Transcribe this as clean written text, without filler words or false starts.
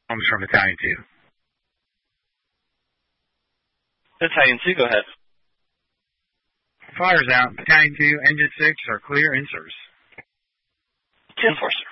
Holmes from Battalion 2. Battalion 2, go ahead. Fire's out. Battalion 2, Engine 6 are clear in service. 10-4, sir.